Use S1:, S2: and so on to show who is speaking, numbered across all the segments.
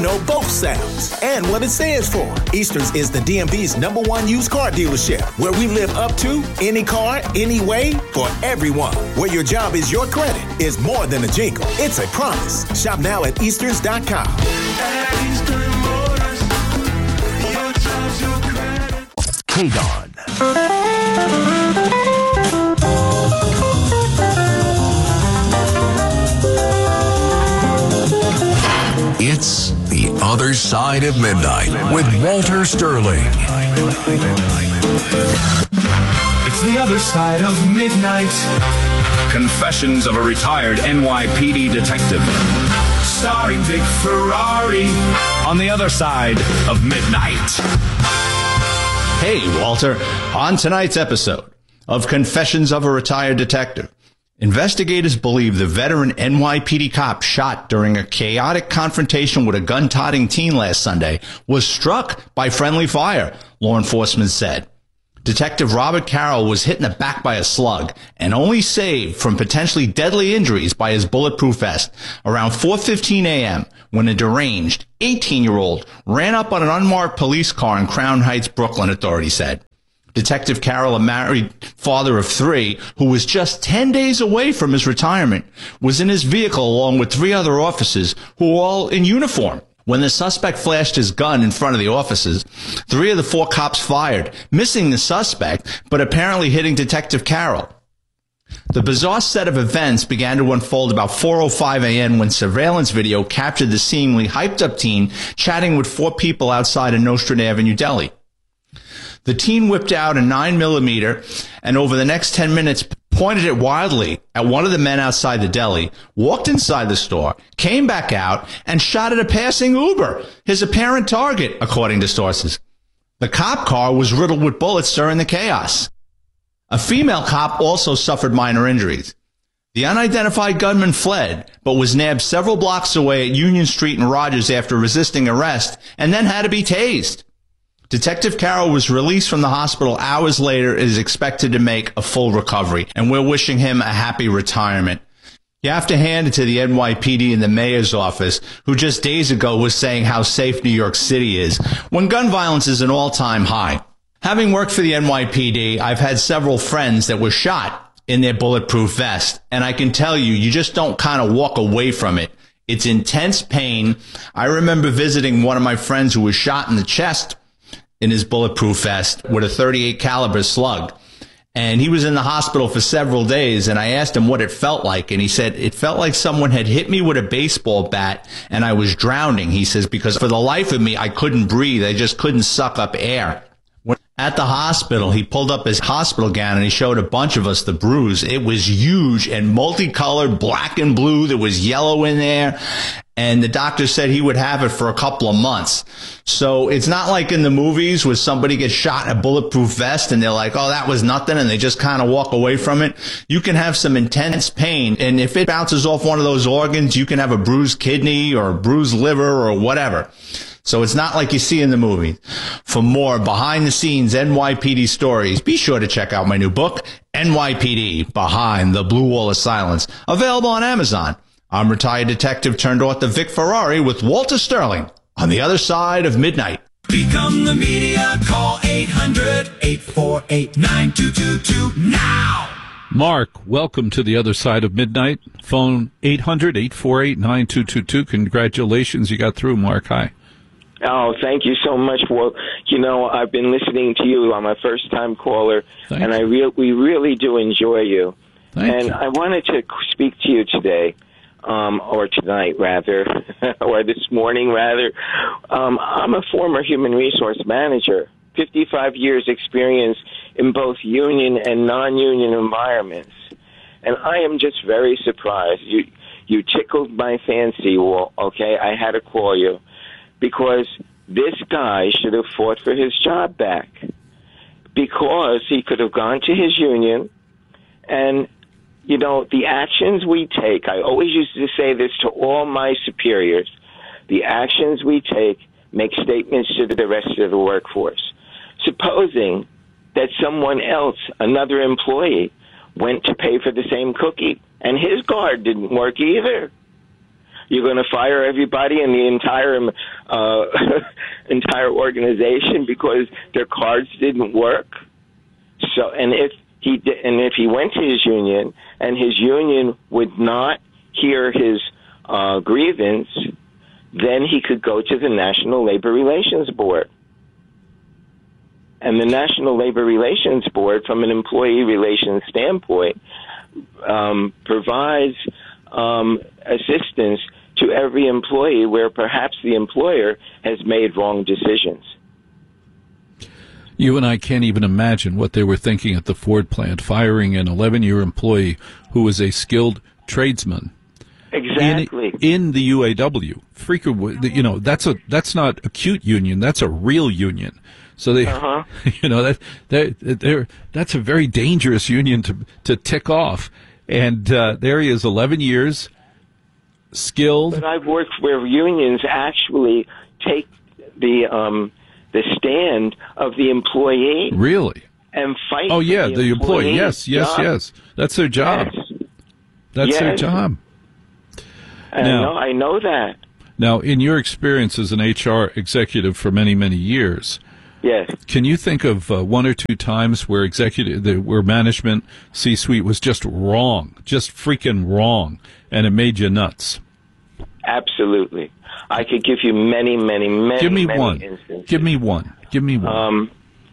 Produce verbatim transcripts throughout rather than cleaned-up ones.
S1: know both sounds and what it stands for. Easterns is the D M V's number one used car dealership, where we live up to any car, any way, for everyone. Where your job is your credit is more than a jingle. It's a promise. Shop now at Easterns dot com.
S2: At Eastern Motors, your job's your credit.
S3: K-Don. It's The Other Side of Midnight with Walter Sterling.
S2: It's The Other Side of Midnight.
S4: Confessions of a retired N Y P D detective.
S2: Starring Vic Ferrari.
S4: On The Other Side of Midnight.
S5: Hey, Walter. On tonight's episode of Confessions of a Retired Detective, investigators believe the veteran N Y P D cop shot during a chaotic confrontation with a gun-toting teen last Sunday was struck by friendly fire, law enforcement said. Detective Robert Carroll was hit in the back by a slug and only saved from potentially deadly injuries by his bulletproof vest around four fifteen a.m. when a deranged eighteen-year-old ran up on an unmarked police car in Crown Heights, Brooklyn, authorities said. Detective Carroll, a married father of three, who was just ten days away from his retirement, was in his vehicle along with three other officers who were all in uniform. When the suspect flashed his gun in front of the officers, three of the four cops fired, missing the suspect, but apparently hitting Detective Carroll. The bizarre set of events began to unfold about four oh five a.m. when surveillance video captured the seemingly hyped-up teen chatting with four people outside of Nostrand Avenue Deli. The teen whipped out a nine millimeter and over the next ten minutes pointed it wildly at one of the men outside the deli, walked inside the store, came back out, and shot at a passing Uber, his apparent target, according to sources. The cop car was riddled with bullets during the chaos. A female cop also suffered minor injuries. The unidentified gunman fled, but was nabbed several blocks away at Union Street in Rogers after resisting arrest, and then had to be tased. Detective Carroll was released from the hospital hours later and is expected to make a full recovery, and we're wishing him a happy retirement. You have to hand it to the N Y P D and the mayor's office, who just days ago was saying how safe New York City is, when gun violence is an all-time high. Having worked for the N Y P D, I've had several friends that were shot in their bulletproof vest, and I can tell you, you just don't kind of walk away from it. It's intense pain. I remember visiting one of my friends who was shot in the chest in his bulletproof vest with a thirty-eight caliber slug. And he was in the hospital for several days, and I asked him what it felt like, and he said, it felt like someone had hit me with a baseball bat, and I was drowning, he says, because for the life of me, I couldn't breathe. I just couldn't suck up air. When at the hospital, he pulled up his hospital gown, and he showed a bunch of us the bruise. It was huge and multicolored, black and blue. There was yellow in there. And the doctor said he would have it for a couple of months. So it's not like in the movies where somebody gets shot in a bulletproof vest and they're like, oh, that was nothing, and they just kind of walk away from it. You can have some intense pain, and if it bounces off one of those organs, you can have a bruised kidney or a bruised liver or whatever. So it's not like you see in the movie. For more behind-the-scenes N Y P D stories, be sure to check out my new book, N Y P D, Behind the Blue Wall of Silence, available on Amazon. I'm retired detective turned author Vic Ferrari with Walter Sterling on The Other Side of Midnight.
S2: Become the media. Call eight hundred, eight four eight, nine two two two now.
S6: Mark, welcome to The Other Side of Midnight. Phone eight hundred, eight four eight, nine two two two. Congratulations, you got through, Mark. Hi.
S7: Oh, thank you so much. Well, you know, I've been listening to you. I'm a first-time caller,
S6: Thank
S7: and
S6: you.
S7: I re- we really do enjoy you.
S6: Thank
S7: and
S6: you.
S7: I wanted to speak to you today, um, or tonight, rather, or this morning, rather. Um, I'm a former human resource manager, fifty-five years experience in both union and non-union environments. And I am just very surprised. You, you tickled my fancy, well, okay? I had to call you. Because this guy should have fought for his job back. Because he could have gone to his union and, you know, the actions we take, I always used to say this to all my superiors, the actions we take make statements to the rest of the workforce. Supposing that someone else, another employee, went to pay for the same cookie and his card didn't work either. You're going to fire everybody in the entire uh, entire organization because their cards didn't work. So, and if he did, and if he went to his union and his union would not hear his uh, grievance, then he could go to the National Labor Relations Board. And the National Labor Relations Board, from an employee relations standpoint, um, provides um, assistance to every employee where perhaps the employer has made wrong decisions.
S6: You and I can't even imagine what they were thinking at the Ford plant, firing an eleven-year employee who was a skilled tradesman.
S7: Exactly.
S6: In, in the U A W. Freaking, you know, that's a that's not a cute union. That's a real union. So they, uh-huh. you know, that they they're that's a very dangerous union to to tick off. And uh, there he is, eleven years, skilled.
S7: But I've worked where unions actually take the um, the stand of the employee.
S6: Really?
S7: And fight.
S6: Oh yeah,
S7: the,
S6: the employee. Yes, yes,
S7: job.
S6: yes. That's their job.
S7: Yes.
S6: That's
S7: yes.
S6: their job.
S7: I
S6: now,
S7: know, I know that.
S6: Now, in your experience as an H R executive for many, many years,
S7: yes,
S6: can you think of uh, one or two times where executive, the, where management C-suite was just wrong, just freaking wrong, and it made you nuts?
S7: Absolutely. I could give you many, many, many,
S6: give me
S7: many
S6: one.
S7: instances.
S6: Give me one. Give me one.
S7: Um,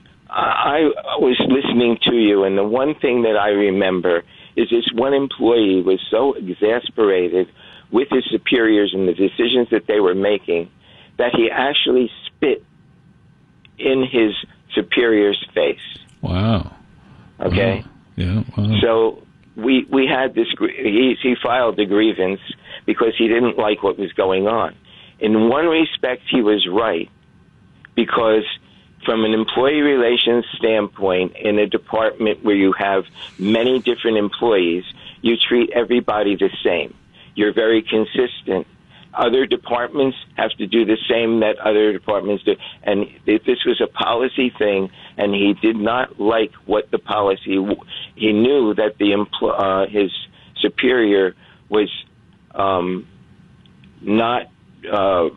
S7: I was listening to you, and the one thing that I remember is this one employee was so exasperated with his superiors and the decisions that they were making that he actually spit in his superior's face.
S6: Wow.
S7: Okay?
S6: Wow. Yeah. Wow.
S7: So we we had this, he, he filed a grievance because he didn't like what was going on. In one respect, he was right, because from an employee relations standpoint, in a department where you have many different employees, you treat everybody the same. You're very consistent. Other departments have to do the same that other departments do. And if this was a policy thing, and he did not like what the policy, he knew that the empl- uh, his superior was um, not uh,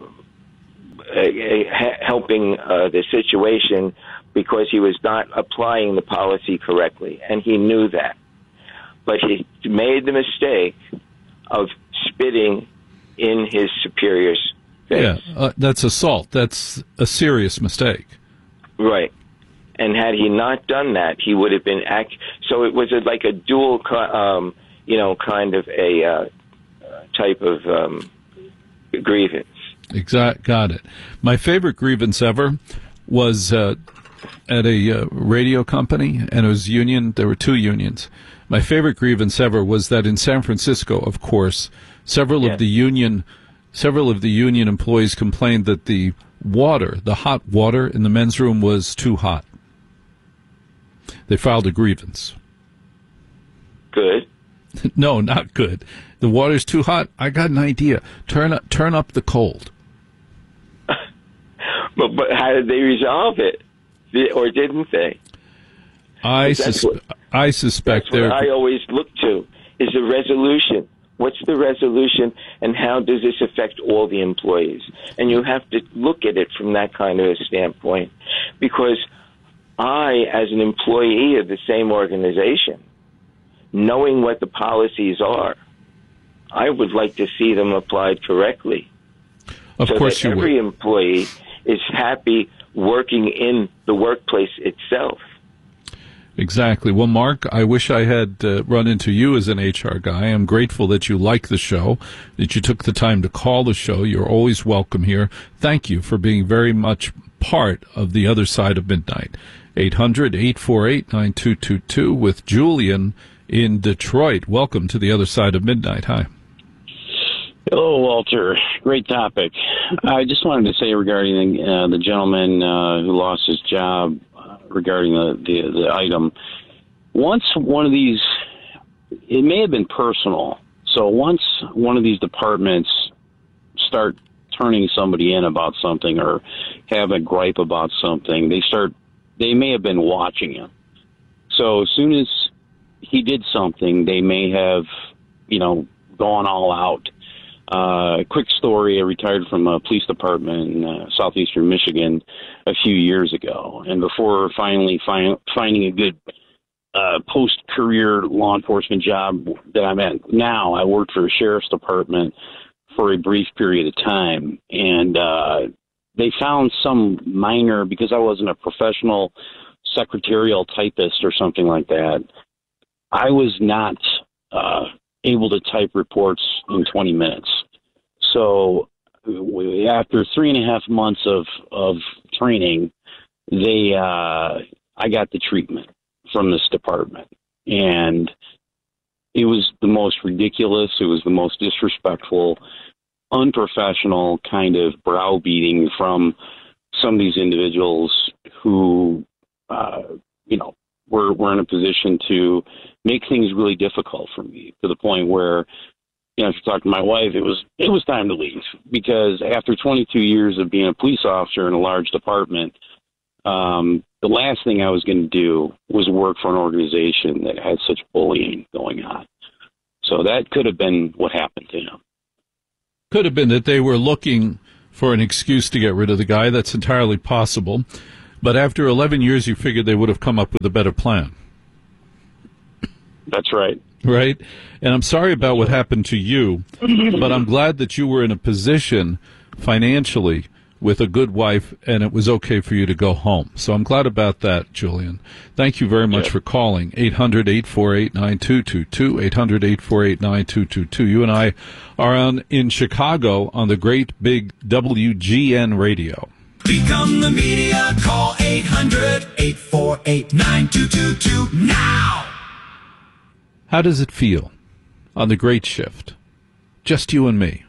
S7: helping uh, the situation because he was not applying the policy correctly, and he knew that. But he made the mistake of spitting in his superior's face.
S6: Yeah, uh, that's assault. That's a serious mistake.
S7: Right. And had he not done that, he would have been act. So it was a, like a dual, um, you know, kind of a uh, type of um, grievance.
S6: Exact. Got it. My favorite grievance ever was uh, at a uh, radio company, and it was union. There were two unions. My favorite grievance ever was that in San Francisco, of course, several yes. of the union, several of the union employees complained that the water, the hot water in the men's room, was too hot. They filed a grievance.
S7: Good.
S6: No, not good. The water's too hot. I got an idea. Turn up, turn up the cold.
S7: but but how did they resolve it, or didn't they?
S6: I sus- what, I suspect
S7: that's what I always look to is the resolution. What's the resolution, and how does this affect all the employees? And you have to look at it from that kind of a standpoint, because I, as an employee of the same organization, knowing what the policies are, I would like to see them applied correctly.
S6: Of
S7: so
S6: course
S7: that
S6: you
S7: every
S6: would.
S7: employee is happy working in the workplace itself.
S6: Exactly. Well, Mark, I wish I had uh, run into you as an H R guy. I'm grateful that you like the show, that you took the time to call the show. You're always welcome here. Thank you for being very much part of the other side of midnight. eight hundred, eight four eight, nine two two two with Julian in Detroit. Welcome to the other side of midnight. Hi.
S8: Hello, Walter. Great topic. I just wanted to say regarding uh, the gentleman uh, who lost his job, uh, regarding the, the, the item. Once one of these, it may have been personal. So once one of these departments start turning somebody in about something or have a gripe about something, they start, they may have been watching him. So as soon as he did something, they may have, you know, gone all out. Uh, quick story, I retired from a police department in uh, southeastern Michigan a few years ago. And before finally fi- finding a good uh, post-career law enforcement job that I'm at now, I worked for a sheriff's department for a brief period of time. And uh, they found some minor, because I wasn't a professional secretarial typist or something like that, I was not uh, able to type reports in twenty minutes. So we, after three and a half months of, of training, they uh, I got the treatment from this department. And it was the most ridiculous, it was the most disrespectful, unprofessional kind of browbeating from some of these individuals who, uh, you know, were, were in a position to make things really difficult for me, to the point where, you know, if you talk to my wife, it was it was time to leave, because after twenty-two years of being a police officer in a large department, um, the last thing I was going to do was work for an organization that had such bullying going on. So that could have been what happened to him.
S6: Could have been that they were looking for an excuse to get rid of the guy. That's entirely possible. But after eleven years, you figured they would have come up with a better plan.
S8: That's right.
S6: Right? And I'm sorry about what happened to you, but I'm glad that you were in a position financially with a good wife and it was okay for you to go home. So I'm glad about that, Julian. Thank you very much yeah. for calling. eight hundred, eight four eight, nine two two two, eight hundred, eight four eight, nine two two two. You and I are on in Chicago on the great big W G N radio.
S2: Become the media. Call eight hundred, eight four eight, nine two two two now.
S6: How does it feel on the great shift? Just you and me.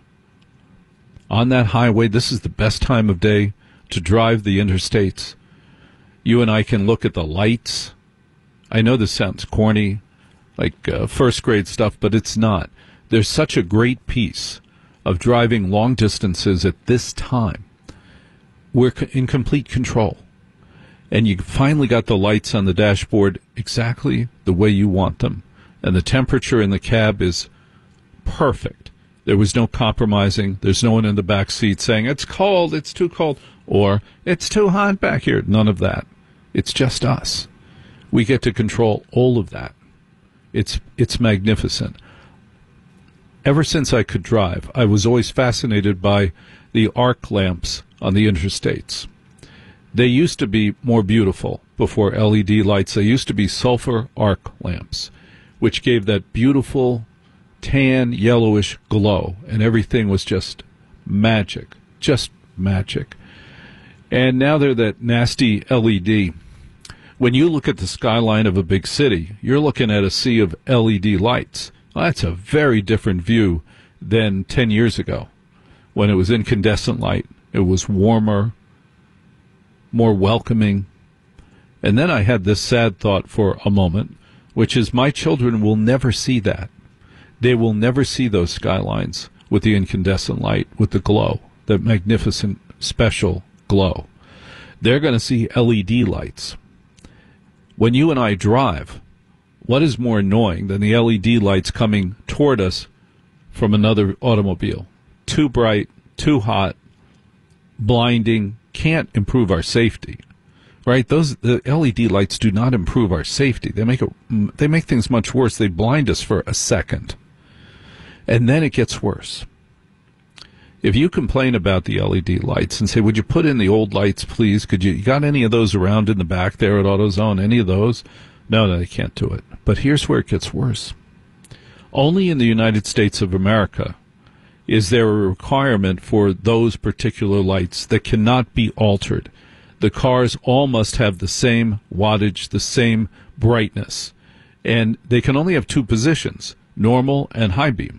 S6: On that highway, this is the best time of day to drive the interstates. You and I can look at the lights. I know this sounds corny, like uh, first grade stuff, but it's not. There's such a great piece of driving long distances at this time. We're in complete control. And you finally got the lights on the dashboard exactly the way you want them. And the temperature in the cab is perfect. There was no compromising. There's no one in the back seat saying, it's cold, it's too cold, or it's too hot back here. None of that. It's just us. We get to control all of that. It's it's magnificent. Ever since I could drive, I was always fascinated by the arc lamps on the interstates. They used to be more beautiful before L E D lights. They used to be sulfur arc lamps, which gave that beautiful tan, yellowish glow, and everything was just magic, just magic. And now they're that nasty L E D. When you look at the skyline of a big city, you're looking at a sea of L E D lights. Well, that's a very different view than ten years ago, when it was incandescent light. It was warmer, more welcoming. And then I had this sad thought for a moment, which is my children will never see that. They will never see those skylines with the incandescent light, with the glow, that magnificent, special glow. They're going to see L E D lights. When you and I drive, what is more annoying than the L E D lights coming toward us from another automobile? Too bright, too hot, blinding, can't improve our safety. Right? Those the L E D lights do not improve our safety. They make it, they make things much worse. They blind us for a second. And then it gets worse. If you complain about the L E D lights and say, would you put in the old lights, please? Could you, you got any of those around in the back there at AutoZone? Any of those? No, no, they can't do it. But here's where it gets worse. Only in the United States of America is there a requirement for those particular lights that cannot be altered. The cars all must have the same wattage, the same brightness. And they can only have two positions, normal and high beam.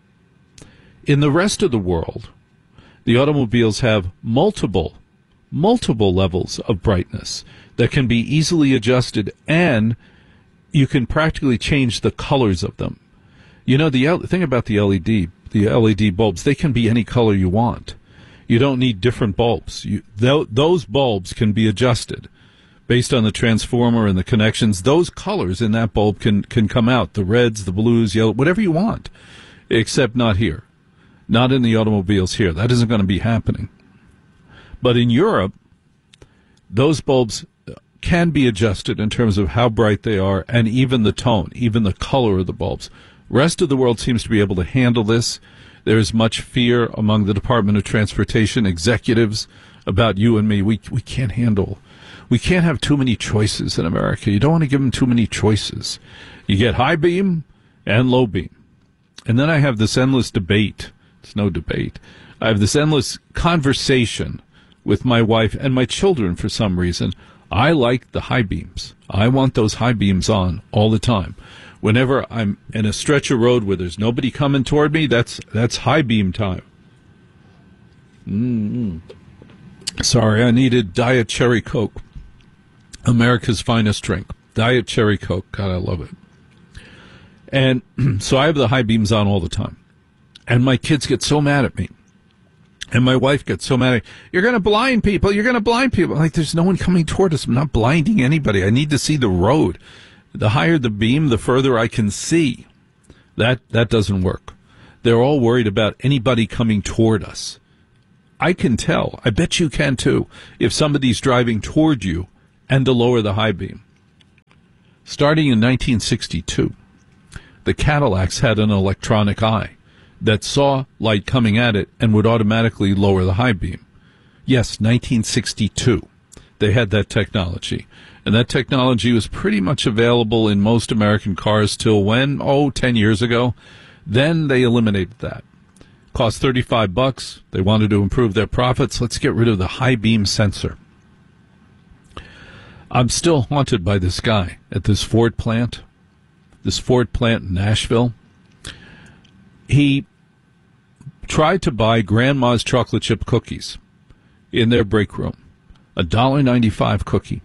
S6: In the rest of the world, the automobiles have multiple, multiple levels of brightness that can be easily adjusted, and you can practically change the colors of them. You know, the L- thing about the L E D, the L E D bulbs, they can be any color you want. You don't need different bulbs. You, th- those bulbs can be adjusted based on the transformer and the connections. Those colors in that bulb can, can come out, the reds, the blues, yellow, whatever you want, except not here. Not in the automobiles here. That isn't going to be happening. But in Europe, those bulbs can be adjusted in terms of how bright they are and even the tone, even the color of the bulbs. Rest of the world seems to be able to handle this. There is much fear among the Department of Transportation executives about you and me. We we can't handle. We can't have too many choices in America. You don't want to give them too many choices. You get high beam and low beam. And then I have this endless debate. It's no debate. I have this endless conversation with my wife and my children for some reason. I like the high beams. I want those high beams on all the time. Whenever I'm in a stretch of road where there's nobody coming toward me, that's that's high beam time. Mm-hmm. Sorry, I needed Diet Cherry Coke. America's finest drink. Diet Cherry Coke. God, I love it. And so I have the high beams on all the time. And my kids get so mad at me. And my wife gets so mad at me. You're going to blind people. You're going to blind people. I'm like, there's no one coming toward us. I'm not blinding anybody. I need to see the road. The higher the beam, the further I can see. That that doesn't work. They're all worried about anybody coming toward us. I can tell. I bet you can too. If somebody's driving toward you and to lower the high beam. Starting in nineteen sixty-two, the Cadillacs had an electronic eye that saw light coming at it and would automatically lower the high beam. Yes, nineteen sixty-two. They had that technology. And that technology was pretty much available in most American cars till when? Oh, ten years ago. Then they eliminated that. Cost thirty-five bucks. They wanted to improve their profits. Let's get rid of the high beam sensor. I'm still haunted by this guy at this Ford plant, this Ford plant in Nashville. He tried to buy Grandma's chocolate chip cookies in their break room, a one dollar ninety-five cookie.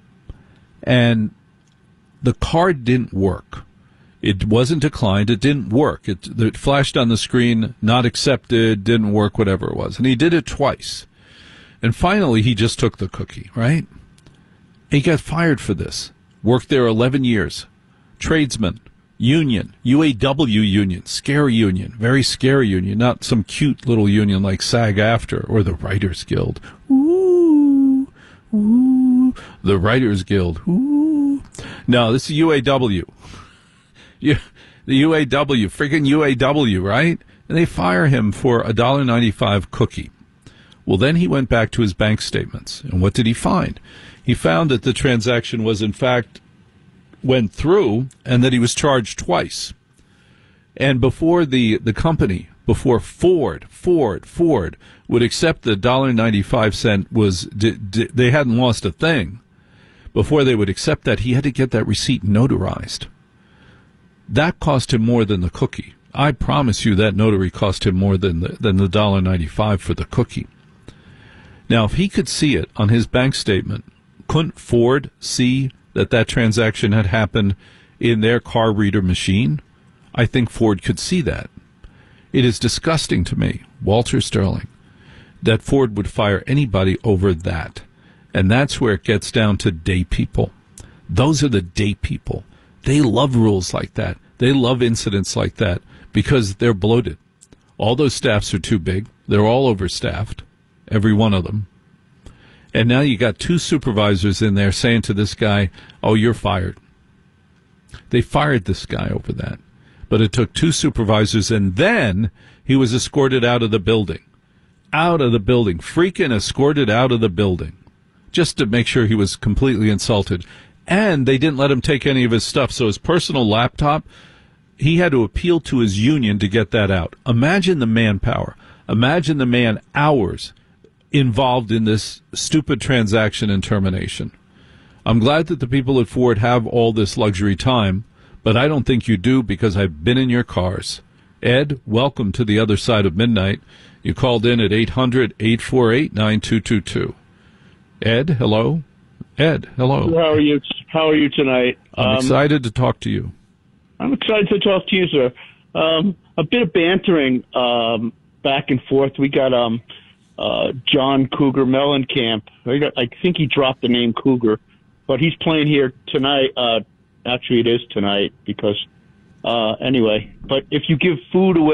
S6: And the card didn't work. It wasn't declined. It didn't work. It, it flashed on the screen, not accepted, didn't work, whatever it was. And he did it twice. And finally, he just took the cookie, right? He got fired for this. Worked there eleven years. Tradesman, union, U A W union, scary union, very scary union, not some cute little union like SAG-AFTRA or the Writers Guild. Ooh, ooh, the Writers Guild. Ooh. No, this is U A W. You, the U A W, freaking U A W, right? And they fire him for a one dollar ninety-five cookie. Well, then he went back to his bank statements. And what did he find? He found that the transaction was, in fact, went through and that he was charged twice. And before the, the company, before Ford, Ford, Ford would accept the one dollar ninety-five was, d- d- they hadn't lost a thing. Before they would accept that, he had to get that receipt notarized. That cost him more than the cookie. I promise you that notary cost him more than the, than the one dollar ninety-five for the cookie. Now, if he could see it on his bank statement, couldn't Ford see that that transaction had happened in their car reader machine? I think Ford could see that. It is disgusting to me, Walter Sterling, that Ford would fire anybody over that. And that's where it gets down to day people. Those are the day people. They love rules like that. They love incidents like that because they're bloated. All those staffs are too big. They're all overstaffed, every one of them. And now you got two supervisors in there saying to this guy, oh, you're fired. They fired this guy over that. But it took two supervisors, and then he was escorted out of the building. Out of the building. Freaking escorted out of the building. Just to make sure he was completely insulted. And they didn't let him take any of his stuff. So his personal laptop, he had to appeal to his union to get that out. Imagine the manpower. Imagine the man hours involved in this stupid transaction and termination. I'm glad that the people at Ford have all this luxury time, but I don't think you do because I've been in your cars. Ed, welcome to the other side of midnight. You called in at eight hundred, eight four eight, nine two two two. Ed, hello? Ed, hello.
S9: How are you? How are you tonight?
S6: I'm um, excited to talk to you.
S9: I'm excited to talk to you, sir. Um, a bit of bantering um, back and forth. We got um, uh, John Cougar Mellencamp. I, got, I think he dropped the name Cougar, but he's playing here tonight. Uh, actually, it is tonight because uh, anyway. But if you give food away to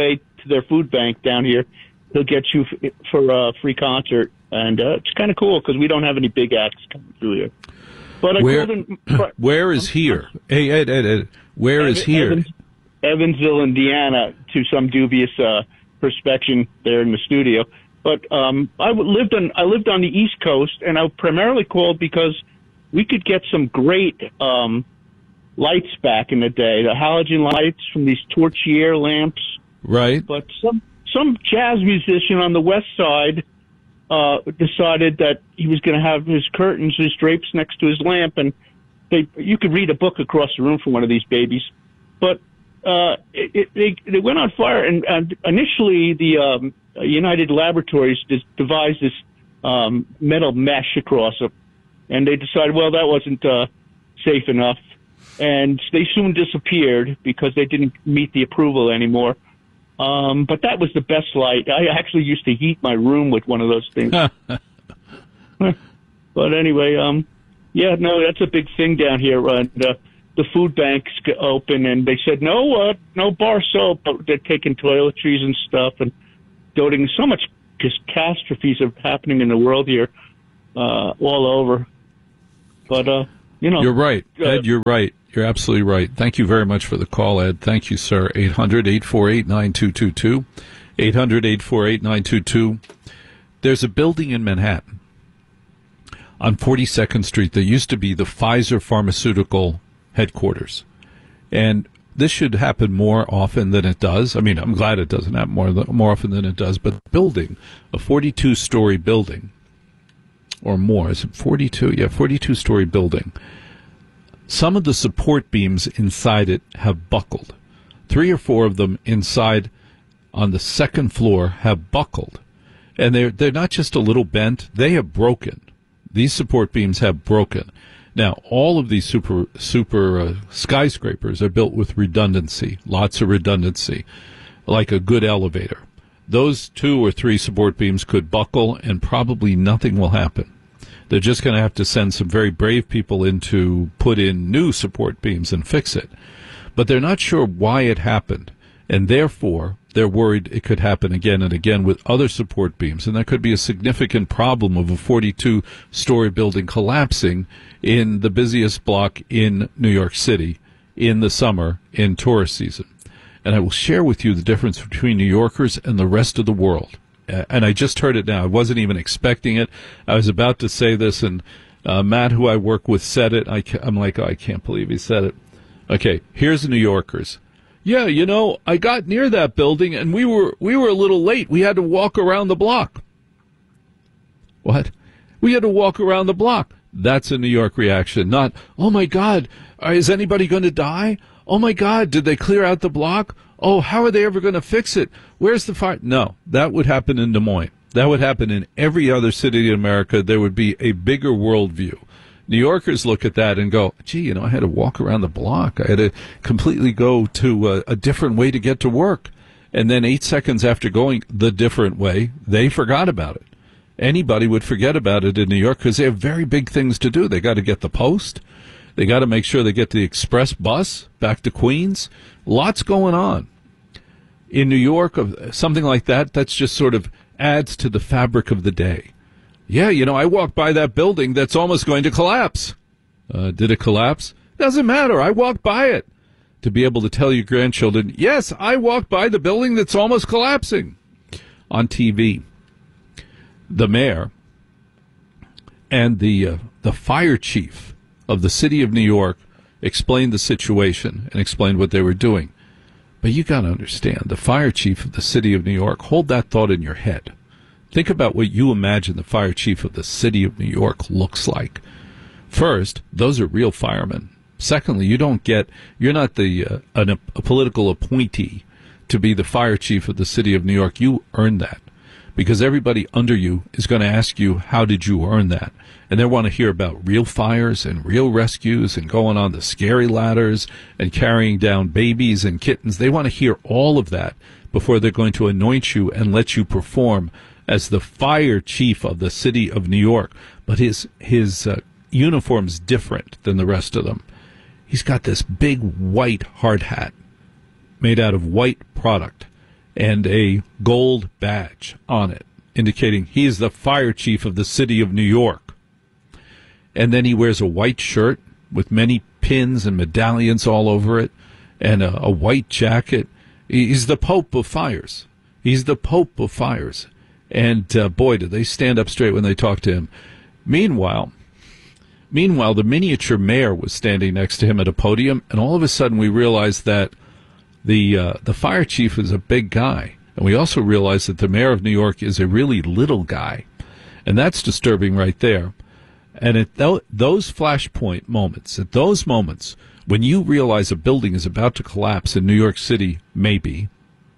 S9: to their food bank down here, he'll get you f- for a free concert. And uh, it's kind of cool because we don't have any big acts coming through here. But I
S6: where,
S9: told him,
S6: where is here? Hey, Ed, Ed, Ed, where
S9: Evan,
S6: is here?
S9: Evans, Evansville, Indiana, to some dubious uh, perspection there in the studio. But um, I lived on I lived on the East Coast, and I primarily called because we could get some great um, lights back in the day, the halogen lights from these Torchier lamps.
S6: Right.
S9: But some some jazz musician on the West Side uh, decided that he was going to have his curtains, his drapes next to his lamp, and they you could read a book across the room from one of these babies. But uh, it, it, they, they went on fire, and, and initially the um, United Laboratories devised this um, metal mesh across it, and they decided, well, that wasn't uh, safe enough, and they soon disappeared because they didn't meet the approval anymore. Um, but that was the best light. I actually used to heat my room with one of those things. But anyway, um, yeah, no, that's a big thing down here. And uh, the food banks open, and they said no, uh, no bar soap. But they're taking toiletries and stuff and donating. So much catastrophes are happening in the world here, uh, all over. But uh, you know,
S6: you're right,
S9: uh,
S6: Ed. You're right. You're absolutely right. Thank you very much for the call, Ed. Thank you, sir. eight hundred, eight four eight, nine two two two. eight hundred, eight four eight, nine two two. There's a building in Manhattan on forty-second Street that used to be the Pfizer pharmaceutical headquarters. And this should happen more often than it does. I mean, I'm glad it doesn't happen more, more often than it does. But the building, a forty-two-story building, or more, is it forty-two? Yeah, forty-two-story building. Some of the support beams inside it have buckled. Three or four of them inside on the second floor have buckled. And they're, they're not just a little bent, they have broken. These support beams have broken. Now, all of these super, super uh, skyscrapers are built with redundancy, lots of redundancy, like a good elevator. Those two or three support beams could buckle and probably nothing will happen. They're just going to have to send some very brave people in to put in new support beams and fix it. But they're not sure why it happened, and therefore they're worried it could happen again and again with other support beams, and there could be a significant problem of a forty-two-story building collapsing in the busiest block in New York City in the summer in tourist season. And I will share with you the difference between New Yorkers and the rest of the world. And I just heard it now. I wasn't even expecting it. I was about to say this, and uh, Matt, who I work with, said it. I I'm like, oh, I can't believe he said it. Okay, here's the New Yorkers. Yeah, you know, I got near that building, and we were we were a little late. We had to walk around the block. What? We had to walk around the block. That's a New York reaction, not, oh, my God, is anybody going to die? Oh, my God, did they clear out the block? Oh, how are they ever going to fix it? Where's the fire? No, that would happen in Des Moines. That would happen in every other city in America. There would be a bigger worldview. New Yorkers look at that and go, gee, you know, I had to walk around the block. I had to completely go to a, a different way to get to work. And then eight seconds after going the different way, they forgot about it. Anybody would forget about it in New York because they have very big things to do. They got to get the post. They got to make sure they get the express bus back to Queens. Lots going on. In New York, something like that, that's just sort of adds to the fabric of the day. Yeah, you know, I walked by that building that's almost going to collapse. Uh, did it collapse? Doesn't matter. I walked by it. To be able to tell your grandchildren, yes, I walked by the building that's almost collapsing. On T V, the mayor and the uh, the fire chief of the city of New York explained the situation and explained what they were doing. But you got to understand, the fire chief of the city of New York, hold that thought in your head. Think about what you imagine the fire chief of the city of New York looks like. First, those are real firemen. Secondly, you don't get, you're not the uh, an, a political appointee to be the fire chief of the city of New York. You earn that because everybody under you is going to ask you, how did you earn that? And they want to hear about real fires and real rescues and going on the scary ladders and carrying down babies and kittens. They want to hear all of that before they're going to anoint you and let you perform as the fire chief of the city of New York. But his his uh, uniform's different than the rest of them. He's got this big white hard hat made out of white product. and a gold badge on it, indicating he is the fire chief of the city of New York. And then he wears a white shirt with many pins and medallions all over it, and a, a white jacket. He's the Pope of fires. He's the Pope of fires. And uh, boy, do they stand up straight when they talk to him. Meanwhile, meanwhile, the miniature mayor was standing next to him at a podium, and all of a sudden we realized that the uh, the fire chief is a big guy, and we also realized that the mayor of New York is a really little guy, and that's disturbing right there. And at th- those flashpoint moments, at those moments when you realize a building is about to collapse in New York City, maybe,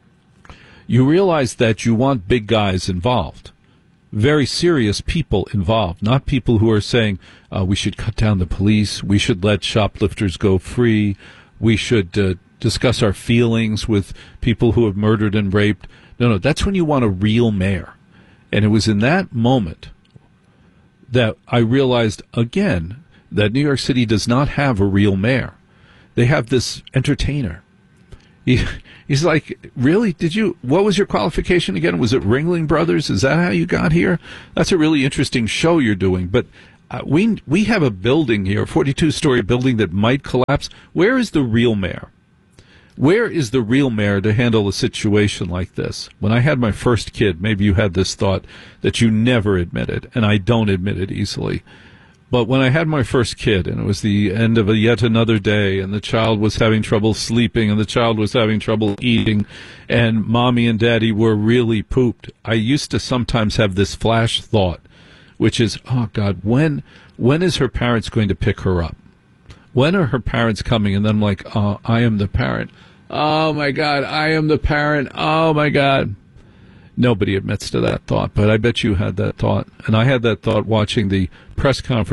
S6: you realize that you want big guys involved, very serious people involved, not people who are saying, uh, we should cut down the police, we should let shoplifters go free, we should uh, discuss our feelings with people who have murdered and raped. No, no, that's when you want a real mayor. And it was in that moment that I realized again that New York City does not have a real mayor. They have this entertainer. He, he's like, really? Did you, what was your qualification again? Was it Ringling Brothers? Is that how you got here? That's a really interesting show you're doing. But uh, we, we have a building here, a forty-two story building that might collapse. Where is the real mayor? Where is the real mayor to handle a situation like this? When I had my first kid, maybe you had this thought that you never admitted, and I don't admit it easily. But when I had my first kid, and it was the end of a yet another day, and the child was having trouble sleeping, and the child was having trouble eating, and mommy and daddy were really pooped, I used to sometimes have this flash thought, which is, oh, God, when when is her parents going to pick her up? When are her parents coming? And then I'm like, oh, I am the parent. Oh, my God, I am the parent. Oh, my God. Nobody admits to that thought, but I bet you had that thought. And I had that thought watching the press conference